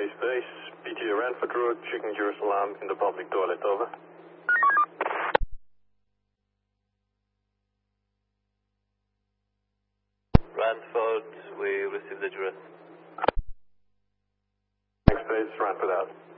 Base, BTA Ranford Road, checking Jerusalem in the public toilet, over. Ranford, we received the address. Base, Ranford out.